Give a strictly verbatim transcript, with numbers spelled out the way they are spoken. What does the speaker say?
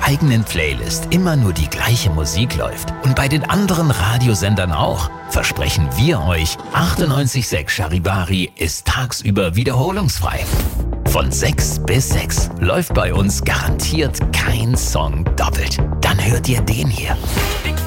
eigenen Playlist immer nur die gleiche Musik läuft und bei den anderen Radiosendern auch, versprechen wir euch, achtundneunzig Komma sechs Charivari ist tagsüber wiederholungsfrei. Von sechs bis sechs läuft bei uns garantiert kein Song doppelt. Dann hört ihr den hier.